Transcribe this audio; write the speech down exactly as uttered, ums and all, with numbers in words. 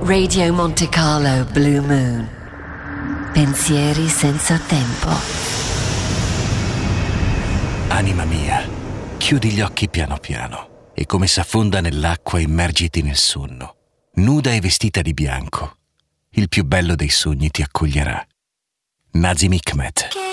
Radio Monte Carlo Blue Moon. Pensieri senza tempo. Anima mia, chiudi gli occhi piano piano e come s'affonda nell'acqua immergiti nel sonno. Nuda e vestita di bianco, il più bello dei sogni ti accoglierà. Nazim Hikmet.